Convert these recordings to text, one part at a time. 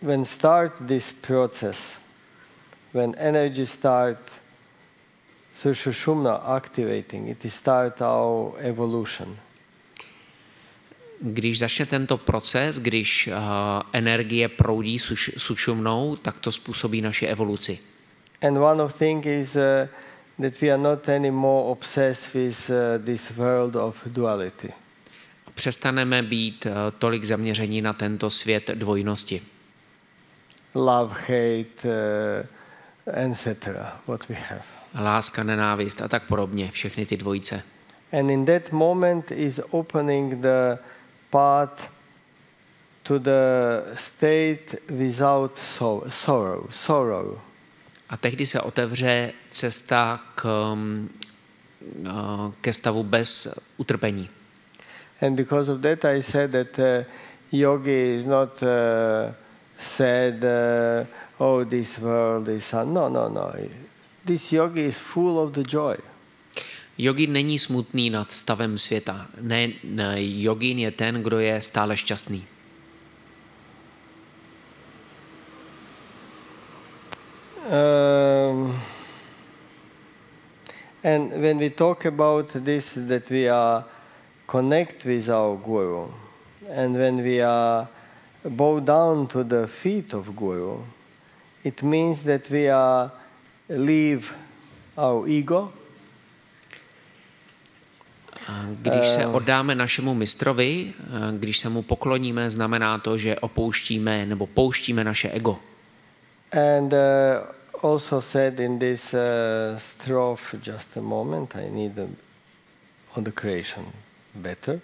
when start this process, when energy starts Sushumna activating, it start our evolution. Když začne tento proces, když energie proudí sušumnou, tak to způsobí naši evoluci. And one of things is that we are not anymore obsessed with this world of duality. Přestaneme být tolik zaměření na tento svět dvojnosti. Love, hate, etc. What we have. Láska, nenávist a tak podobně, všechny ty dvojice. And in that moment is opening the path to the state without sorrow. A tehdy se otevře cesta ke stavu bez utrpení. And because of that I said that yogi is not sad, oh this world is no. This yogi is full of the joy. Jogin není smutný nad stavem světa. Ne, jogin je ten, kdo je stále šťastný. And when we talk about this, that we are connect with our Guru, and when we are bow down to the feet of Guru, it means that we are leave our ego. Když se oddáme našemu mistrovi, když se mu pokloníme, znamená to, že opouštíme nebo pouštíme naše ego. And also said in this strophe, just a moment, I need on the creation better.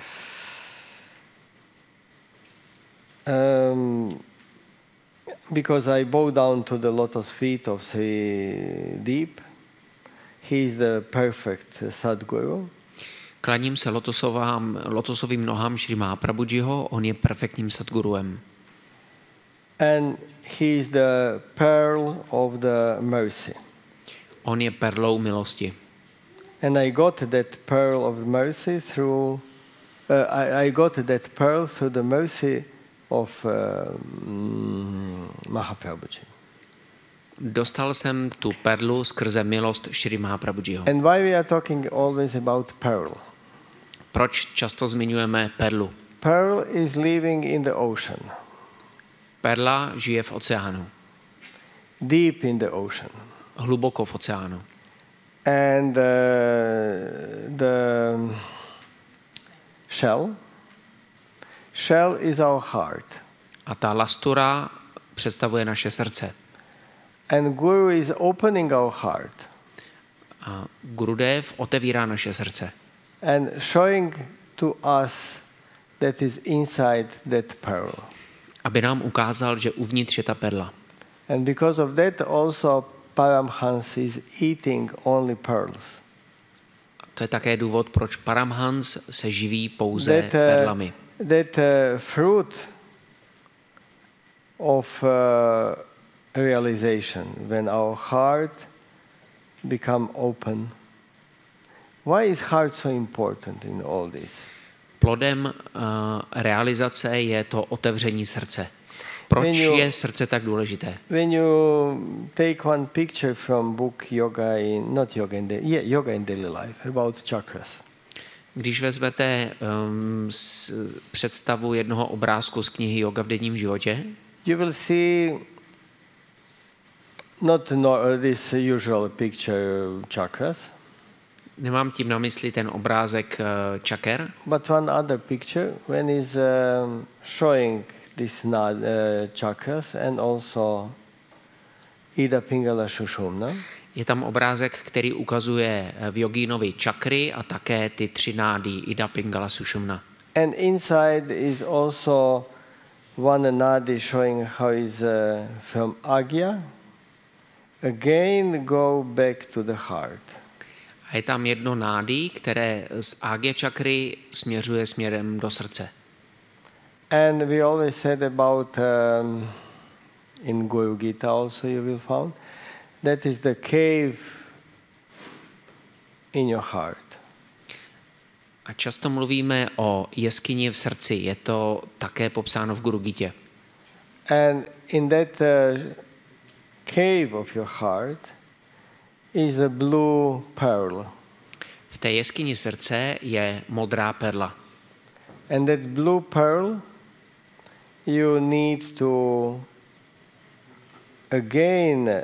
Because I bow down to the lotus feet of Sri Deep, he is the perfect Sadguru. Klaním se lotosovým nohám Šri Mahaprabhujiho, on je perfektním Sadguruem. And he is the pearl of the mercy. On je perlou milosti. And I got that pearl of mercy through I got that pearl through the mercy of Mahaprabhuji. Dostal jsem tu perlu skrze milost Šri Mahaprabhujiho. And why we are talking always about pearl? Proč často zmiňujeme perlu? Pearl is living in the ocean. Perla žije v oceánu. Deep in the ocean. Hluboko v oceánu. And the shell is our heart. A ta lastura představuje naše srdce. And Guru is opening our heart. A Gurudev otevírá naše srdce. And showing to us that is inside that pearl. Aby nám ukázal, že uvnitř je ta perla. And because of that also Paramhans is eating only pearls. To je také důvod, proč Paramhans se živí pouze perlami. That fruit of realization, when our heart become open. Why is heart so important in all this? Plodem realizace je to otevření srdce. Proč je srdce tak důležité? When you take one picture from book Yoga in Daily Life about chakras. Když vezmete představu jednoho obrázku z knihy Yoga v denním životě, you will see not this usual picture chakras. Nemám tím na mysli ten obrázek čaker, but one other picture when is showing this chakras and also Ida Pingala Sushumna. Je tam obrázek, který ukazuje v jogínovi čakry a také ty 3 nády Ida Pingala Sushumna. And inside is also one nadi showing how is from Agya again go back to the heart. A je tam jedno nády, které z Agya čakry směřuje směrem do srdce. And we always said about in Guru Gita also you will find that is the cave in your heart. A často mluvíme o jeskyni v srdci. Je to také popsáno v Guru Gitě. And in that cave of your heart is a blue pearl. V té jeskyni srdce je modrá perla. And that blue pearl you need to again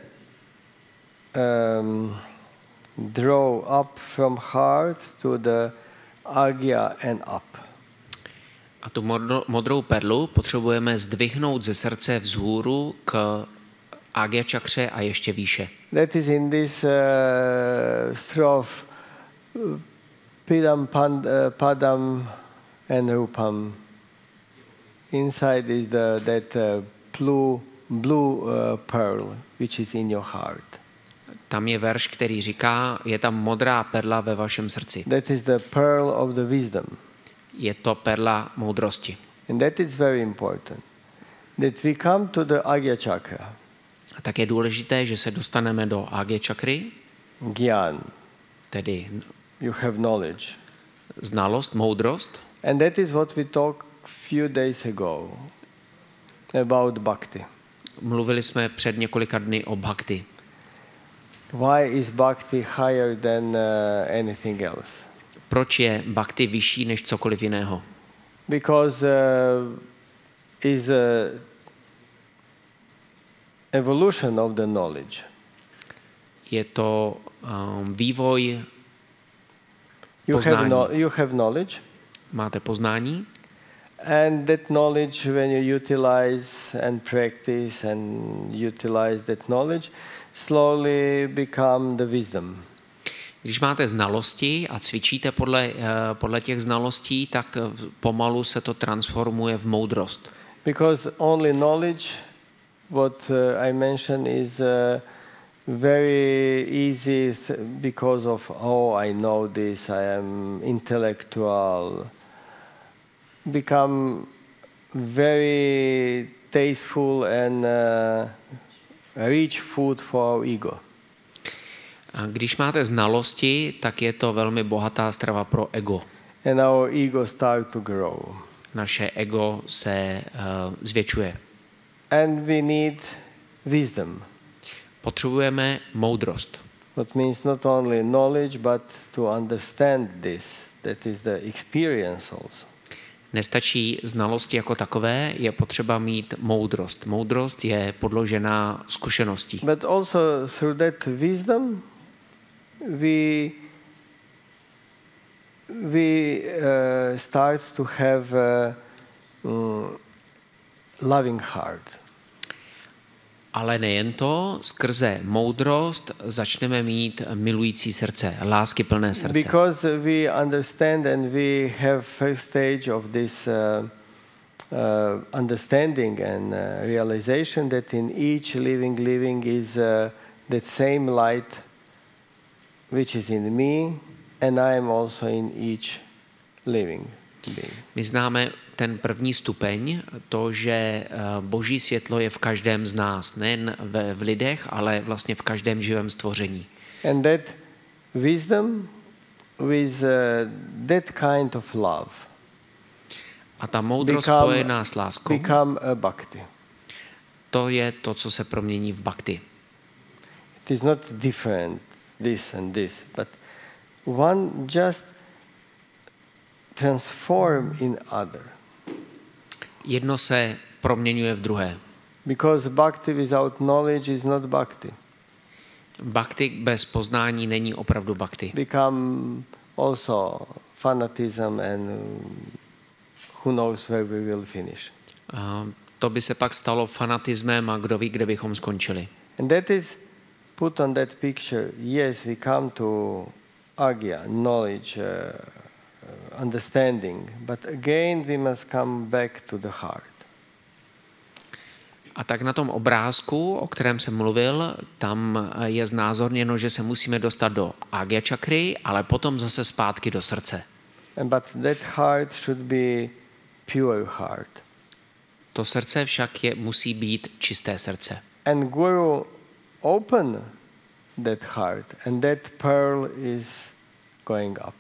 draw up from heart to the agya and up. A tu modrou perlu potřebujeme zdvihnout ze srdce vzhůru k agya čakře a ještě výše. That is in this strophe Pidam Padam and Rupam. Inside is that blue pearl which is in your heart. Tam je verš, který říká, je tam modrá perla ve vašem srdci. That is the pearl of the wisdom. Je to perla moudrosti. And that is very important. That we come to the Agya Chakra. A tak je důležité, že se dostaneme do agya čakry, Gyan. tedy You have knowledge. znalost, moudrost. And that is what we talked few days ago about bhakti. Mluvili jsme před několika dny o bhakti. Why is bhakti higher than anything else? Proč je bhakti vyšší než cokoliv jiného? Because is evolution of the knowledge. Je to vývoj You poznání. have knowledge. Máte poznání And that knowledge, when you utilize and practice and utilize that knowledge, slowly become the wisdom. Když máte znalosti a cvičíte podle těch znalostí, tak pomalu se to transformuje v moudrost. Because only knowledge, what I mentioned, is very easy because of, I know this, I am intellectual. Become very tasteful and rich food for our ego. A když máte znalosti, tak je to velmi bohatá strava pro ego. And our ego start to grow. Naše ego se zvětšuje. And we need wisdom. Potřebujeme moudrost. What means not only knowledge, but to understand this. That is the experience also. Nestačí znalosti jako takové, je potřeba mít moudrost. Moudrost je podložená zkušeností. But also through that wisdom, we start to have a loving heart. Ale nejen to, skrze moudrost začneme mít milující srdce, láskyplné srdce. Because we understand and we have first stage of this understanding and realization that in each living is that same light which is in me and I am also in each living being. My známe ten první stupeň, to, že Boží světlo je v každém z nás, nejen v lidech, ale vlastně v každém živém stvoření. And that wisdom with that kind of love. A ta moudrost spojená s láskou, become a bhakti. to je to, co se promění v bhakti. It is not different, this and this, but one just transform in other. Jedno se proměňuje v druhé. Because bhakti without knowledge is not bhakti. Bhakti bez poznání není opravdu bhakti. Become also fanatism and who knows where we will finish. To by se pak stalo fanatismem a kdo ví, kde bychom skončili. And that is put on that picture. Yes, we come to agya, knowledge, understanding, but again we must come back to the heart. A tak na tom obrázku, o kterém jsem mluvil, tam je znázorněno, že se musíme dostat do agya čakry, ale potom zase zpátky do srdce. But that heart should be pure heart. To srdce však musí být čisté srdce. And Guru open that heart and that pearl is going up.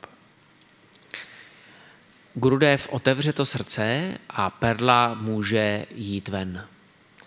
Gurudev otevře to srdce a perla může jít ven.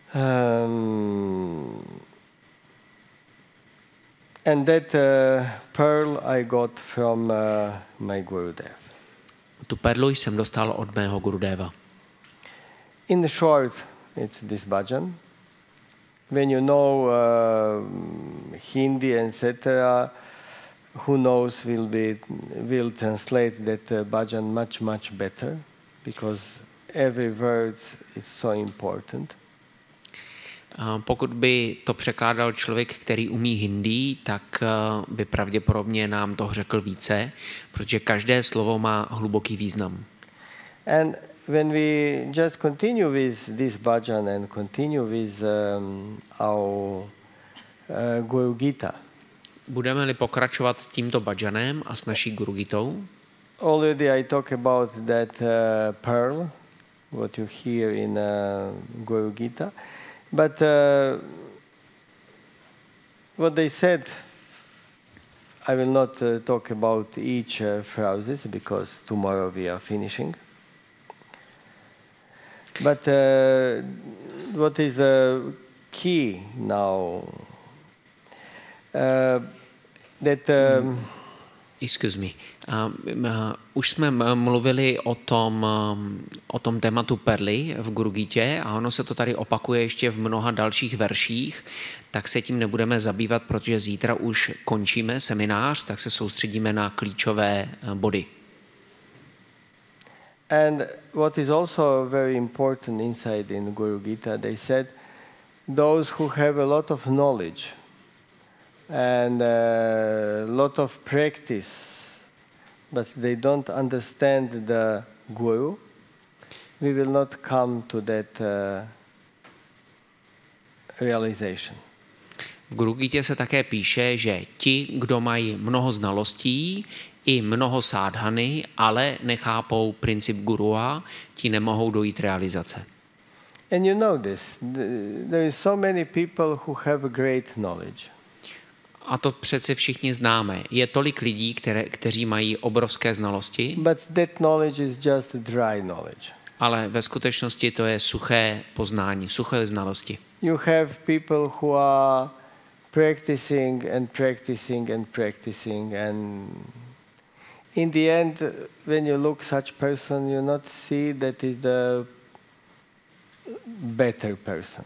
And that pearl I got from my Gurudev. Tu perlu jsem dostal od mého Gurudeva. In short, it's this bhajan. When you know Hindi, etc., who knows will translate that bhajan much better, because every word is so important. Pokud by to překládal člověk, který umí hindi, tak by pravděpodobně nám to řekl více, protože každé slovo má hluboký význam. And when we just continue with this bhajan and continue with our Guru Gita, budeme-li pokračovat s tímto bhajanem a s naší Guru Gitou, already I talk about that pearl, what you hear in Guru Gita. But what they said, I will not talk about each phrases because tomorrow we are finishing. But what is the key now? Excuse me. Už jsme mluvili o tom tématu perly v Guru Gitě a ono se to tady opakuje ještě v mnoha dalších verších, tak se tím nebudeme zabývat, protože zítra už končíme seminář, tak se soustředíme na klíčové body. And what is also very important inside in Guru Gita, they said, those who have a lot of knowledge and a lot of practice, but they don't understand the Guru, we will not come to that realization. V Guru Gitě se také píše, že ti, kdo mají mnoho znalostí i mnoho sádhany, ale nechápou princip gurua, ti nemohou dojít realizace. And you know this, there is so many people who have great knowledge. A to přece všichni známe. Je tolik lidí, kteří mají obrovské znalosti. But that knowledge is just dry knowledge. Ale ve skutečnosti to je suché poznání, suché znalosti. You have people who are practicing and practicing and practicing, and in the end, when you look such person, you not see that is the better person.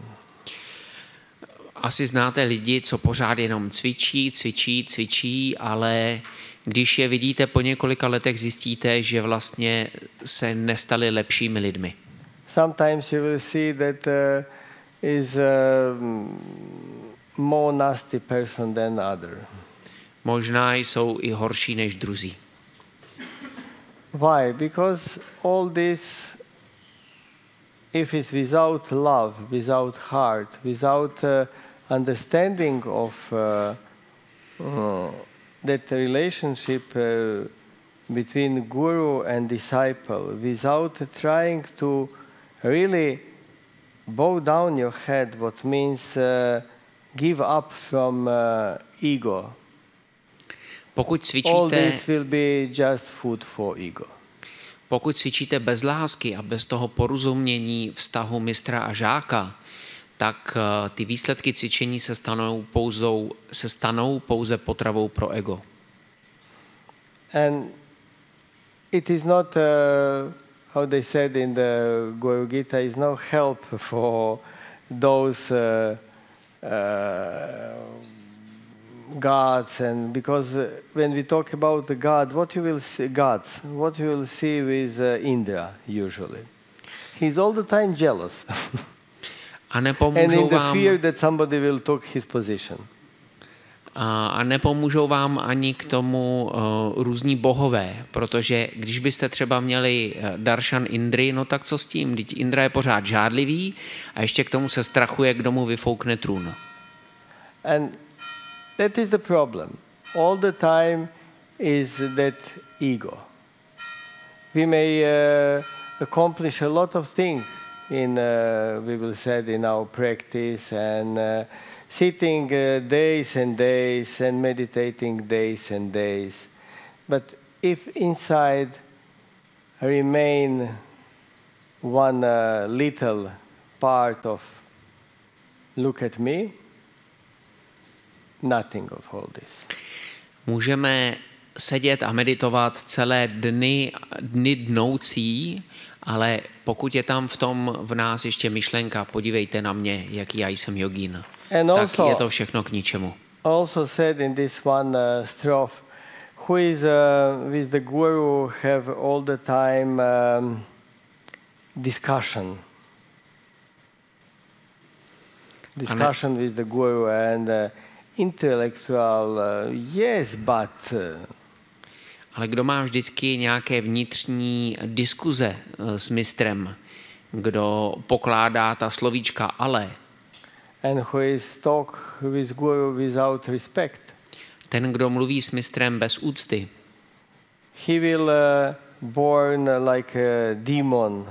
Asi znáte lidi, co pořád jenom cvičí, ale když je vidíte po několika letech, zjistíte, že vlastně se nestali lepšími lidmi. Sometimes you will see that is a more nasty person than other. Možná jsou i horší než druzí. Why? Because all this, if it's without love, without heart, without understanding of that relationship between guru and disciple, without trying to really bow down your head, what means give up from ego. Pokud All cvičíte, this will be just food for ego. pokud cvičíte bez lásky a bez toho porozumění vztahu mistra a žáka, tak ty výsledky cvičení se stanou pouze potravou pro ego. And it is not, how they said in the Guru Gita, is no help for those gods, and because when we talk about the God, what you will see with Indra usually. He's all the time jealous. A And in nepomůžou the vám, fear that somebody will take his position. a nepomůžou vám ani k tomu různí bohové, protože když byste třeba měli darshan Indry, no tak co s tím? Vždyť Indra je pořád žádlivý a ještě k tomu se strachuje, kdo mu vyfoukne trůn. And that is the problem. All the time is that ego. We may accomplish a lot of things we will say in our practice, and sitting days and days and meditating days and days. But if inside remain one little part of look at me, nothing of all this. Můžeme sedět a meditovat celé dny dnoucí, ale pokud je tam v nás ještě myšlenka, podívejte na mě, jaký já jsem jogín, tak je to všechno k ničemu. Also said in this one strophe, who is with the guru have all the time discussion with the guru and intellectual, yes, but... Ale kdo má vždycky nějaké vnitřní diskuze s mistrem, kdo pokládá ta slovíčka ale. And who is talk with guru without respect. Ten, kdo mluví s mistrem bez úcty. He will born like a demon.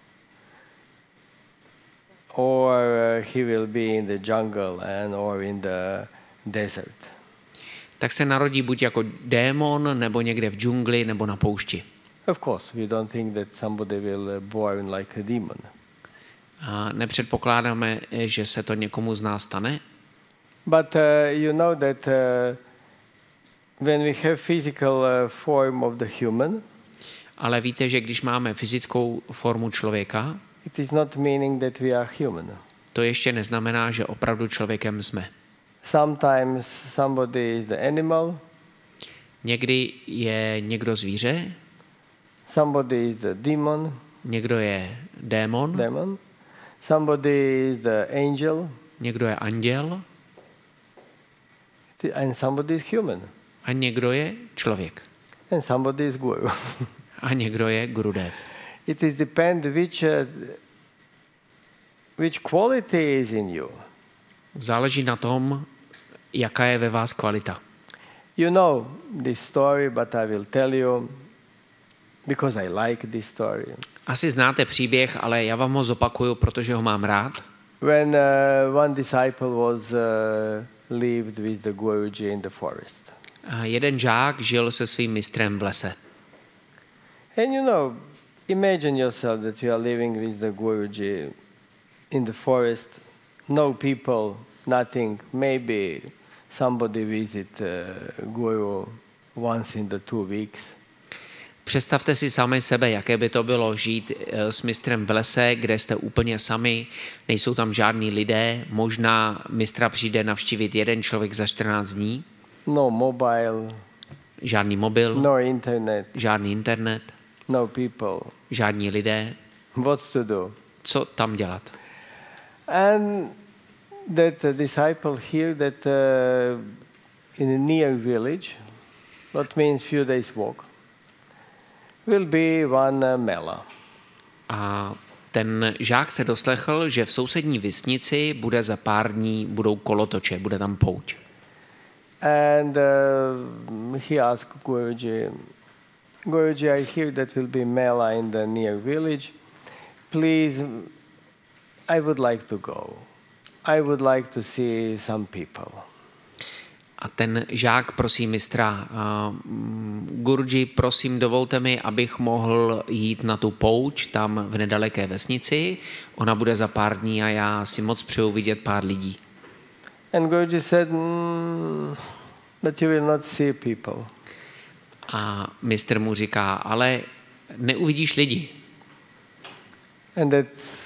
Or he will be in the jungle or in the desert. Tak se narodí buď jako démon, nebo někde v džungli, nebo na poušti. Of course, we don't think that somebody will born like a demon. A nepředpokládáme, že se to někomu z nás stane. But you know that when we have physical form of the human, ale víte, že když máme fyzickou formu člověka, it is not meaning that we are human. To ještě neznamená, že opravdu člověkem jsme. Sometimes somebody is the animal. Někdy je někdo zvíře. Somebody is the demon. Někdo je démon. Somebody is the angel. Někdo je anděl. And somebody is human. A někdo je člověk. And somebody is guru. A někdo je gurudev. It is depend which quality is in you. Záleží na tom, jaká je ve vás kvalita. You know this story, but I will tell you because I like this story. Asi znáte příběh, ale já vám ho zopakuju, protože ho mám rád. When one disciple was lived with the Guruji in the forest. Jeden žák žil se svým mistrem v lese. And you know, imagine yourself that you are living with the Guruji in the forest. No people, nothing. Maybe somebody visit Guru once in the 2 weeks. Představte si sami sebe, jaké by to bylo žít s mistrem v lese, kde jste úplně sami, nejsou tam žádní lidé, možná mistra přijde navštívit jeden člověk za 14 dní. No mobile. Žádný mobil. No internet. Žádný internet. No people. Žádní lidé. What to do? Co tam dělat? And that disciple here that in a near village, that means few days walk, will be one mela. A ten žák se doslechl, že v sousední vesnici bude za pár dní budou kolotoče, bude tam pouť. And he asked Guruji, I hear that will be mela in the near village. Please, I would like to go. I would like to see some people. A ten žák prosí mistra, Guruji, prosím, dovolte mi, abych mohl jít na tu pouť tam v nedaleké vesnici. Ona bude za pár dní a já si moc přeju vidět pár lidí. And Guruji said that you will not see people. A mistr mu říká, ale neuvidíš lidi. And that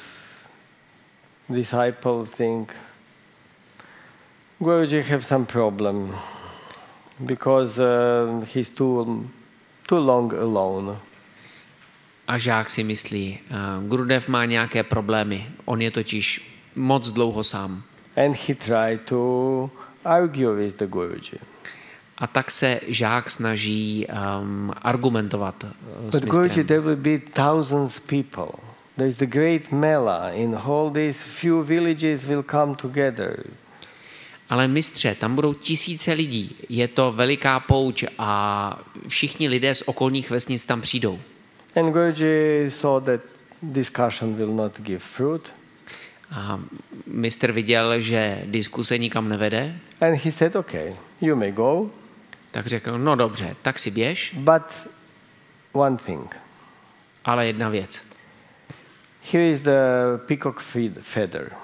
disciple think Guruji have some problem because he's too long alone. A žák si myslí, Gurudev má nějaké problémy, on je totiž moc dlouho sám. And he tried to argue with the Guruji. A tak se žák snaží argumentovat s But Guruji, mistrem. there will be thousands people. There is the great mela. In all these few villages will come together. Ale mistře, tam budou tisíce lidí. Je to veliká pouť a všichni lidé z okolních vesnic tam přijdou. And Guruji saw that discussion will not give fruit. A mistr viděl, že diskuse nikam nevede. And he said, okay, you may go. Tak řekl, no dobře, tak si běž. But one thing. Ale jedna věc. Here is the peacock feather.